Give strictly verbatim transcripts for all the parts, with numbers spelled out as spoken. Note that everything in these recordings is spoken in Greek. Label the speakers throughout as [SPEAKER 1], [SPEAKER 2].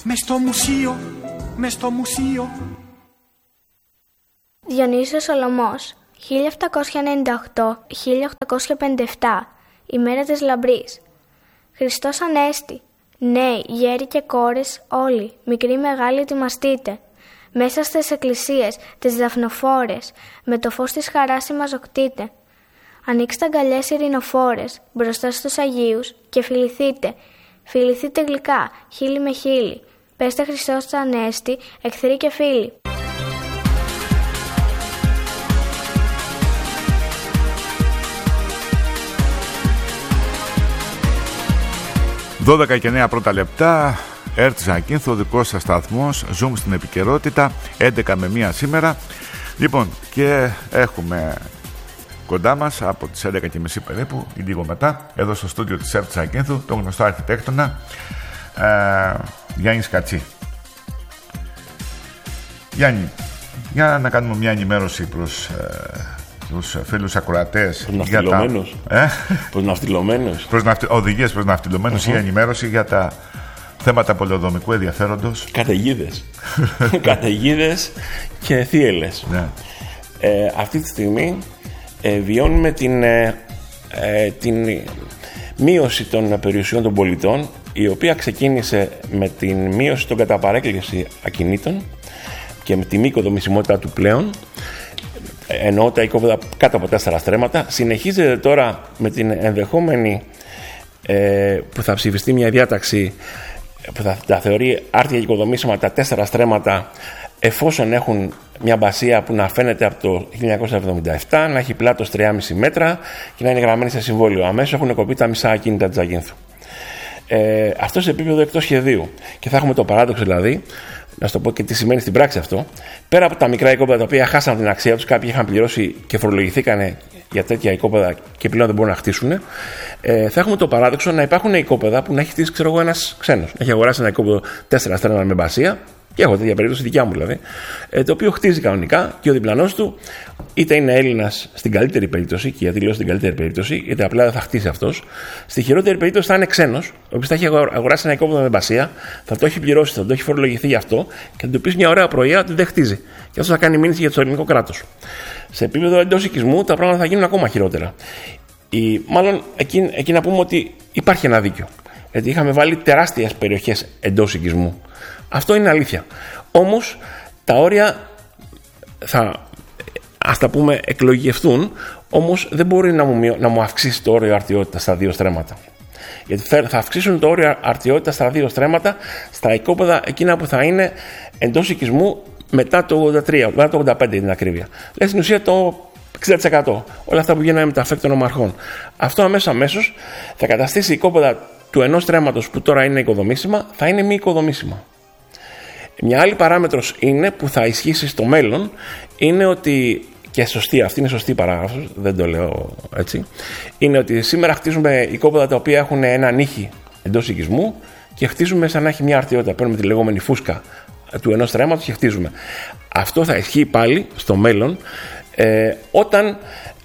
[SPEAKER 1] Μες στο μουσείο, μες στο μουσείο.
[SPEAKER 2] Διονύσιος Σολωμός, χίλια επτακόσια ενενήντα οκτώ με χίλια οκτακόσια πενήντα επτά, ημέρα της λαμπρής. Χριστός Ανέστη, νέοι, γέροι και κόρες όλοι, μικροί μεγάλοι ετοιμαστείτε. Μέσα στις εκκλησίες, τις δαφνοφόρες, με το φως της χαράς συμμαζοκτείτε. Ανοίξτε αγκαλιές ειρηνοφόρες, μπροστά στους Αγίους και φιληθείτε. Φιληθείτε γλυκά, χείλη με χείλη. Πέστε Χριστός Ανέστη, εχθροί και φίλοι.
[SPEAKER 3] δώδεκα και εννέα πρώτα λεπτά, Ερτ Ζακίνθου, ο δικός σας σταθμός. Ζούμε στην επικαιρότητα, έντεκα με μία σήμερα. Λοιπόν, και έχουμε κοντά μας από τις έντεκα και μισή περίπου, ή λίγο μετά, εδώ στο στούντιο της Ερτ Ζακίνθου, τον γνωστό αρχιτέκτονα ε, Γιάννη Σκατσί. Γιάννη, για να κάνουμε μια ενημέρωση προς ε, τους φίλους ακροατές.
[SPEAKER 4] Προς ναυτιλωμένους.
[SPEAKER 3] Τα... Ε?
[SPEAKER 4] Προς ναυτιλωμένους.
[SPEAKER 3] Προς ναυτι... Οδηγίες προς ναυτιλωμένους, uh-huh. ή ενημέρωση για τα θέματα πολεοδομικού ενδιαφέροντος.
[SPEAKER 4] Καταιγίδες. Καταιγίδες και θύελλες.
[SPEAKER 3] Ναι.
[SPEAKER 4] Ε, αυτή τη στιγμή ε, βιώνουμε την, ε, ε, την μείωση των περιουσιών των πολιτών, η οποία ξεκίνησε με την μείωση των κατά παρέκκληση ακινήτων και με τη μη οικοδομησιμότητα του πλέον, εννοώ τα οικόπεδα κάτω από τέσσερα στρέμματα. Συνεχίζεται τώρα με την ενδεχόμενη ε, που θα ψηφιστεί μια διάταξη που θα τα θεωρεί άρτια οικοδομήσιμα τα τέσσερα στρέμματα, εφόσον έχουν μια μπασία που να φαίνεται από το χίλια εννιακόσια εβδομήντα επτά, να έχει πλάτος τρία κόμμα πέντε μέτρα και να είναι γραμμένη σε συμβόλαιο. Αμέσως έχουν κοπεί τα μισά ακίνητα της Ζακίνθου. Ε, αυτό σε επίπεδο εκτός σχεδίου. Και θα έχουμε το παράδοξο δηλαδή, να σου το πω και τι σημαίνει στην πράξη αυτό, πέρα από τα μικρά οικόπεδα τα οποία χάσαν την αξία τους, κάποιοι είχαν πληρώσει και φορολογηθήκανε για τέτοια οικόπεδα και πλέον δεν μπορούν να χτίσουν, ε, θα έχουμε το παράδοξο να υπάρχουν οικόπεδα που να έχει χτίσει, ξέρω εγώ, ένας ξένος. Έχει αγοράσει ένα οικόπεδο τέσσερα στρέμματα με μπασία, και έχω τέτοια περίπτωση δικιά μου δηλαδή, ε, το οποίο χτίζει κανονικά και ο διπλανός του είτε είναι Έλληνας στην καλύτερη περίπτωση, και γιατί λέω στην καλύτερη περίπτωση, γιατί απλά δεν θα χτίσει αυτός, στη χειρότερη περίπτωση θα είναι ξένος, ο οποίος θα έχει αγοράσει ένα οικόπεδο με μπασία, θα το έχει πληρώσει, θα το έχει φορολογηθεί γι' αυτό και θα του πει μια ωραία πρωία ότι δεν χτίζει. Και αυτό θα κάνει μήνυση για το ελληνικό κράτος. Σε επίπεδο εντός οικισμού τα πράγματα θα γίνουν ακόμα χειρότερα. Η, μάλλον εκεί, εκεί να πούμε ότι υπάρχει ένα δίκιο. Γιατί είχαμε βάλει τεράστιες περιοχές εντός οικισμού. Αυτό είναι αλήθεια. Όμως τα όρια θα, ας τα πούμε, εκλογιευτούν, όμως δεν μπορεί να μου, να μου αυξήσει το όριο αρτιότητας στα δύο στρέμματα. Γιατί θα αυξήσουν το όριο αρτιότητας στα δύο στρέμματα στα οικόπεδα εκείνα που θα είναι εντός οικισμού μετά το ογδόντα τρία, μετά το ογδόντα πέντε την ακρίβεια. Δηλαδή στην ουσία το εξήντα τοις εκατό. Όλα αυτά που γίνανε με τα αφέκ των ομαρχών. Αυτό αμέσως αμέσως θα καταστήσει οικόπεδα του ενός στρέμματος που τώρα είναι οικοδομήσιμα, θα είναι μη οικοδομήσιμα. Μια άλλη παράμετρος είναι που θα ισχύσει στο μέλλον, είναι ότι, και σωστή, αυτή είναι σωστή παράγραφος, δεν το λέω έτσι, είναι ότι σήμερα χτίζουμε οικόπεδα τα οποία έχουν ένα νύχι εντός οικισμού και χτίζουμε σαν να έχει μια αρτιότητα. Παίρνουμε τη λεγόμενη φούσκα του ενός στρέμματος και χτίζουμε. Αυτό θα ισχύει πάλι στο μέλλον, ε, όταν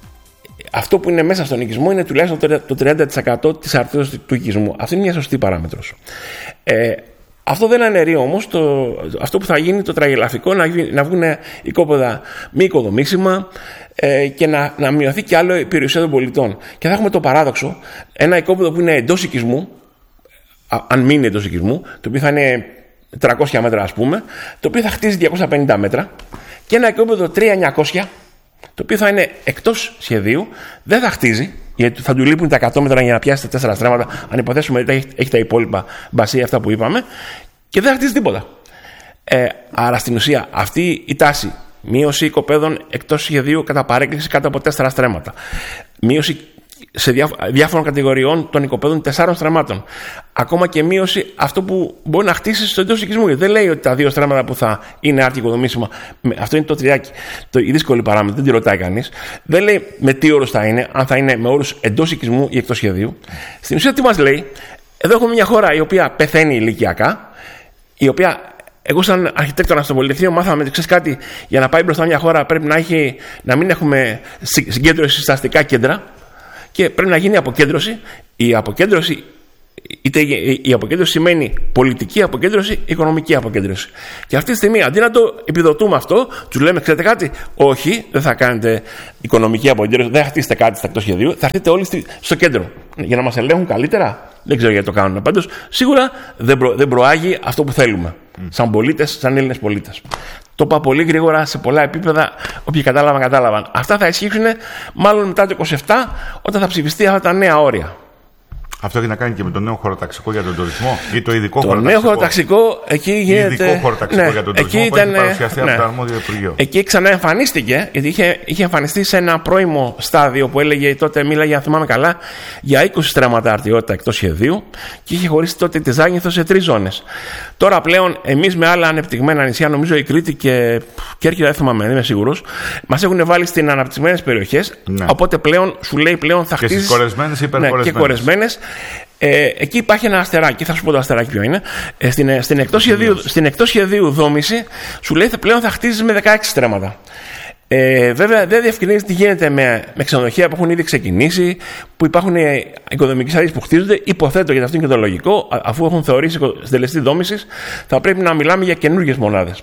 [SPEAKER 4] αυτό που είναι μέσα στον οικισμό είναι τουλάχιστον το τριάντα τοις εκατό της αρτιότητας του οικισμού. Αυτή είναι μια σωστή παράμετρος. Ε, Αυτό δεν αναιρεί όμως το, αυτό που θα γίνει το τραγελαφικό, να, να βγουν οικόπεδα μη οικοδομήσιμα ε, και να, να μειωθεί κι άλλο η περιουσία των πολιτών. Και θα έχουμε το παράδοξο, ένα οικόπεδο που είναι εντός οικισμού, α, αν μείνει εντός οικισμού, το οποίο θα είναι τριακόσια μέτρα ας πούμε, το οποίο θα χτίζει διακόσια πενήντα μέτρα, και ένα οικόπεδο τρία χιλιάδες εννιακόσια, το οποίο θα είναι εκτός σχεδίου, δεν θα χτίζει, γιατί θα του λείπουν τα εκατό μέτρα για να πιάσει τα τέσσερα στρέμματα, αν υποθέσουμε ότι έχει τα υπόλοιπα μπασία αυτά που είπαμε, και δεν θα χτίζει τίποτα. Ε, άρα στην ουσία αυτή η τάση, μείωση οικοπαίδων εκτός σχεδίου κατά παρέκκληση κάτω από τέσσερα στρέμματα, μείωση σε διά, διάφορων κατηγοριών των οικοπαίδων τεσσάρων στρεμμάτων, ακόμα και μείωση αυτό που μπορεί να χτίσει στο εντός οικισμού. Γιατί δεν λέει ότι τα δύο στρέμματα που θα είναι άρτια οικοδομήσιμα, αυτό είναι το τριάκι, το, η δύσκολη παράμετρο, δεν τη ρωτάει κανείς. Δεν λέει με τι όρους θα είναι, αν θα είναι με όρους εντός οικισμού ή εκτός σχεδίου. Στην ουσία τι μας λέει, εδώ έχουμε μια χώρα η οποία πεθαίνει ηλικιακά, η οποία. Εγώ, σαν αρχιτέκτονα στο Πολυτεχνείο, μάθαμε ότι ξέρεις κάτι, για να πάει μπροστά μια χώρα πρέπει να, έχει, να μην έχουμε συγκέντρωση στα αστικά κέντρα και πρέπει να γίνει αποκέντρωση. Η αποκέντρωση είτε η αποκέντρωση σημαίνει πολιτική αποκέντρωση, οικονομική αποκέντρωση. Και αυτή τη στιγμή, αντί να το επιδοτούμε αυτό, τους λέμε: ξέρετε κάτι, όχι, δεν θα κάνετε οικονομική αποκέντρωση, δεν θα χτίσετε κάτι στα εκτός σχεδίου, θα έρθετε όλοι στο κέντρο. Για να μας ελέγχουν καλύτερα. Δεν ξέρω γιατί το κάνουν. Πάντως, σίγουρα δεν, προ, δεν προάγει αυτό που θέλουμε. Mm. Σαν πολίτες, σαν Έλληνες πολίτες. Το είπα πολύ γρήγορα σε πολλά επίπεδα. Όποιοι κατάλαβαν, κατάλαβαν. Αυτά θα ισχύσουν μάλλον μετά το είκοσι επτά, όταν θα ψηφιστεί αυτά τα νέα όρια.
[SPEAKER 3] Αυτό έχει να κάνει και με το νέο χωροταξικό για τον τουρισμό ή το ειδικό
[SPEAKER 4] το
[SPEAKER 3] χωροταξικό.
[SPEAKER 4] Το νέο χωροταξικό εκεί γίνεται.
[SPEAKER 3] Ειδικό χωροταξικό ναι, για τον τουρισμό που ήταν, έχει παρουσιαστεί ναι. από το αρμόδιο Υπουργείο.
[SPEAKER 4] Εκεί ξαναεμφανίστηκε, γιατί είχε, είχε εμφανιστεί σε ένα πρώιμο στάδιο που έλεγε τότε, μίλαγε, αν θυμάμαι καλά, για είκοσι στρέμματα αρτιότητα εκτός σχεδίου και είχε χωρίσει τότε τη Ζάγνηθο σε τρεις ζώνες. Τώρα πλέον εμείς με άλλα ανεπτυγμένα νησιά, νομίζω η Κρήτη και Κέρκυρα, δεν θυμάμαι, δεν είμαι σίγουρος, μας έχουν βάλει στις αναπτυσσμένες περιοχές. Ναι. Οπότε πλέον σου λέει πλέον θα χτίσει.
[SPEAKER 3] Και στις κορεσμένες ή υπερκορεσμένες.
[SPEAKER 4] Ναι, και κορεσμένες. Ε, εκεί υπάρχει ένα αστεράκι, θα σου πω το αστεράκι ποιο είναι. Ε, στην, στην, εκτός σχεδίου, στην εκτός σχεδίου δόμηση σου λέει πλέον θα χτίζεις με δεκαέξι στρέμματα. Ε, βέβαια δεν διευκρινίζει τι γίνεται με, με ξενοδοχεία που έχουν ήδη ξεκινήσει, που υπάρχουν οικοδομικές άδειες που χτίζονται. Υποθέτω, γιατί αυτό είναι και το λογικό, αφού έχουν θεωρήσει συντελεστή δόμησης, θα πρέπει να μιλάμε για καινούργιες μονάδες.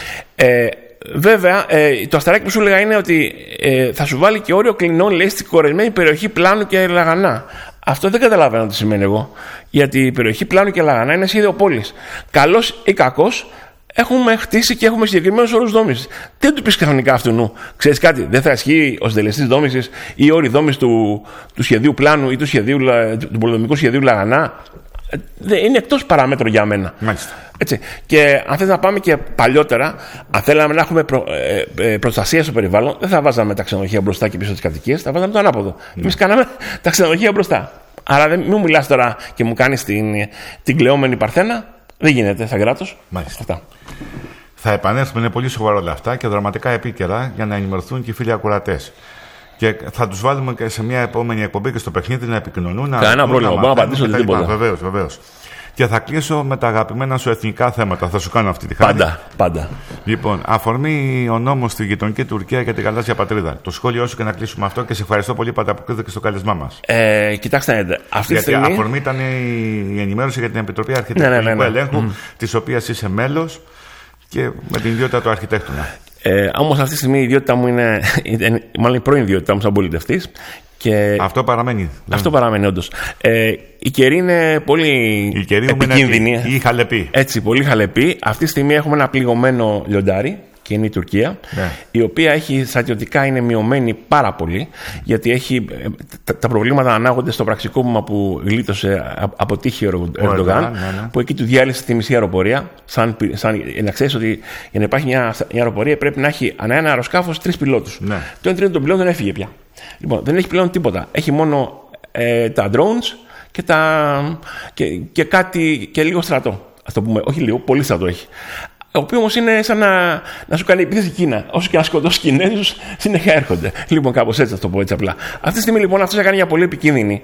[SPEAKER 4] Ε, Βέβαια, ε, το αστεράκι που σου έλεγα είναι ότι ε, θα σου βάλει και όριο κλινών, λέει, στην κορεσμένη περιοχή Πλάνου και Λαγανά. Αυτό δεν καταλαβαίνω τι σημαίνει εγώ. Γιατί η περιοχή Πλάνου και Λαγανά είναι σχέδιο πόλης. Καλός ή κακός, έχουμε χτίσει και έχουμε συγκεκριμένους όρους δόμησης. Τι δεν του πεις κανονικά αυτού νου. Ξέρεις κάτι, δεν θα ισχύει ο συντελεστής δόμησης ή οι όροι δόμησης του, του σχεδίου Πλάνου ή του, σχεδίου, του πολεοδομικού σχεδίου Λαγανά. Είναι εκτός παραμέτρου για μένα.
[SPEAKER 3] Μάλιστα.
[SPEAKER 4] Έτσι. Και αν θες να πάμε και παλιότερα, αν θέλαμε να έχουμε προ, ε, ε, προστασία στο περιβάλλον, δεν θα βάζαμε τα ξενοδοχεία μπροστά και πίσω τις κατοικίες, θα βάζαμε το ανάποδο. Mm. Εμείς κάναμε τα ξενοδοχεία μπροστά. Άρα δεν μου μιλάς τώρα και μου κάνεις την, την κλαιόμενη Παρθένα. Δεν γίνεται σαν κράτος.
[SPEAKER 3] Μάλιστα. Θα επανέλθουμε, είναι πολύ σοβαρό όλα αυτά και δραματικά επίκαιρα για να ενημερωθούν και οι φίλοι ακροατές. Και θα τους βάλουμε και σε μια επόμενη εκπομπή και στο παιχνίδι να επικοινωνούν.
[SPEAKER 4] Κανένα πρόβλημα, μπορώ να απαντήσω τίποτα.
[SPEAKER 3] Βεβαίως, βεβαίως. Και θα κλείσω με τα αγαπημένα σου εθνικά θέματα. Θα σου κάνω αυτή τη χάρη.
[SPEAKER 4] Πάντα, πάντα.
[SPEAKER 3] Λοιπόν, αφορμή ο νόμος στη γειτονική Τουρκία για την γαλάζια πατρίδα. Το σχόλιο σου και να κλείσουμε αυτό και σε ευχαριστώ πολύ που ανταποκρίθηκε στο κάλεσμά μας.
[SPEAKER 4] Ε, κοιτάξτε, αυτή
[SPEAKER 3] Γιατί
[SPEAKER 4] στιγμή...
[SPEAKER 3] αφορμή ήταν η ενημέρωση για την Επιτροπή Αρχιτεκτονικού ναι, ναι, ναι, ναι. Ελέγχου, mm. της οποίας είσαι μέλος και με την ιδιότητα του αρχιτέκτονα.
[SPEAKER 4] Ε, όμως αυτή τη στιγμή η ιδιότητα μου είναι, είναι μάλλον η πρώην ιδιότητά μου σαν πολιτευτής. Και
[SPEAKER 3] αυτό παραμένει.
[SPEAKER 4] Αυτό ναι. παραμένει όντως. Ε, η καιρή είναι πολύ
[SPEAKER 3] η καιρή
[SPEAKER 4] επικίνδυνη.
[SPEAKER 3] Ή χαλεπή.
[SPEAKER 4] Έτσι, πολύ χαλεπή. Αυτή τη στιγμή έχουμε ένα πληγωμένο λιοντάρι και είναι η Τουρκία, ναι. η οποία έχει στρατιωτικά είναι μειωμένη πάρα πολύ, γιατί έχει τα, τα προβλήματα ανάγονται στο πραξικόπημα που γλίτωσε από τύχη ο Ερντογάν, ναι, ναι. που εκεί του διάλυσε τη μισή αεροπορία. Σαν, σαν, να ξέρεις ότι για να υπάρχει μια, μια αεροπορία πρέπει να έχει ανά ένα αεροσκάφος τρεις πιλότους. Ναι. Το ένα τρίτο των πιλότων έφυγε πια. Λοιπόν, δεν έχει πλέον τίποτα. Έχει μόνο ε, τα drones και, τα, και, και κάτι και λίγο στρατό. Ας το πούμε, όχι λίγο, πολύ στρατό έχει. Ο οποίο όμως είναι σαν να, να σου κάνει επίθεση Κίνα. Όσο και να σκοτώσει Κινέζους, συνέχεια έρχονται. Λοιπόν, κάπως έτσι, θα το πω έτσι απλά. Αυτή τη στιγμή λοιπόν αυτό έκανε μια πολύ επικίνδυνη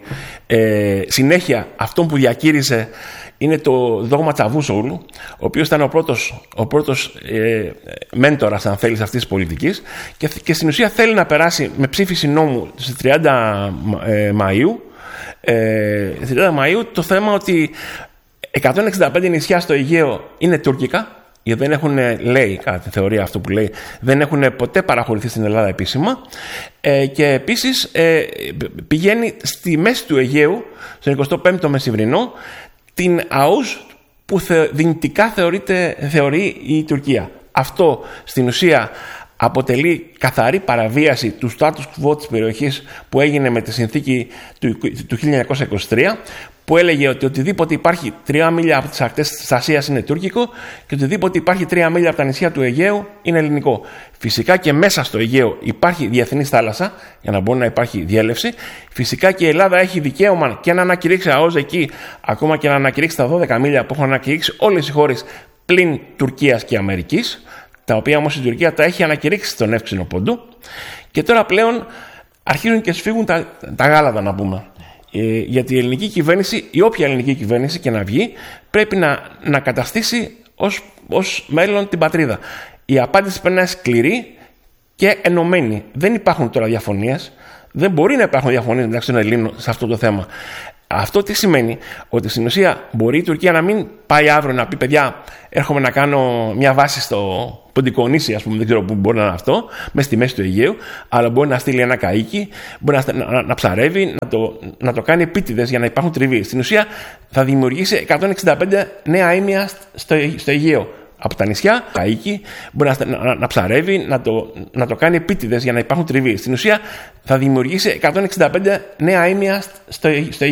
[SPEAKER 4] ε, συνέχεια. Αυτό που διακήρυσε είναι το δόγμα Τσαβούσογλου, ο οποίος ήταν ο πρώτος, ο πρώτος ε, μέντορας, αν θέλεις, αυτής της πολιτικής και, και στην ουσία θέλει να περάσει με ψήφιση νόμου στις τριάντα Μαΐου, ε, τριάντα Μαΐου το θέμα ότι εκατόν εξήντα πέντε νησιά στο Αιγαίο είναι τουρκικά, γιατί δεν έχουν, λέει, κατά τη θεωρία αυτό που λέει, δεν έχουν ποτέ παραχωρηθεί στην Ελλάδα επίσημα ε, και επίσης ε, πηγαίνει στη μέση του Αιγαίου, στον εικοστό πέμπτο μεσημβρινό, την ΑΟΥΣ που θε, δυνητικά θεωρείται, θεωρεί η Τουρκία. Αυτό στην ουσία αποτελεί καθαρή παραβίαση του status quo της περιοχής που έγινε με τη συνθήκη του, του χίλια εννιακόσια είκοσι τρία, που έλεγε ότι οτιδήποτε υπάρχει τρία μίλια από τις ακτές της Ασίας είναι τουρκικό και οτιδήποτε υπάρχει τρία μίλια από τα νησιά του Αιγαίου είναι ελληνικό. Φυσικά και μέσα στο Αιγαίο υπάρχει διεθνής θάλασσα για να μπορεί να υπάρχει διέλευση. Φυσικά και η Ελλάδα έχει δικαίωμα και να ανακηρύξει ΑΟΣ εκεί, ακόμα και να ανακηρύξει τα δώδεκα μίλια που έχουν ανακηρύξει όλες οι χώρες πλην Τουρκίας και Αμερικής, τα οποία όμως η Τουρκία τα έχει ανακηρύξει στον εύξηνο πόντου. Και τώρα πλέον αρχίζουν και σφίγγουν τα, τα γάλατα, να πούμε. Ε, γιατί η ελληνική κυβέρνηση, η όποια ελληνική κυβέρνηση και να βγει, πρέπει να, να καταστήσει ως, ως μέλλον την πατρίδα. Η απάντηση πρέπει να είναι σκληρή και ενωμένη. Δεν υπάρχουν τώρα διαφωνίες. Δεν μπορεί να υπάρχουν διαφωνίες μεταξύ των Ελλήνων σε αυτό το θέμα. Αυτό τι σημαίνει? Ότι στην ουσία μπορεί η Τουρκία να μην πάει αύριο να πει: παιδιά, έρχομαι να κάνω μια βάση στο Ποντικονήσι, ας πούμε, δεν ξέρω πού μπορεί να είναι αυτό, μέσα στη μέση του Αιγαίου, αλλά μπορεί να στείλει ένα καΐκι, μπορεί να, να, να ψαρεύει, να το, να το κάνει επίτηδες για να υπάρχουν τριβοί. Στην ουσία θα δημιουργήσει εκατόν εξήντα πέντε νέα ήμια στο, στο Αιγαίο. Από τα νησιά, καΐκι, μπορεί να, να, να ψαρεύει, να το, να το κάνει επίτηδες για να υπάρχουν τριβοί. Στην ουσία θα δημιουργήσει εκατόν εξήντα πέντε νέα ήμια στο, στο Αιγαίο.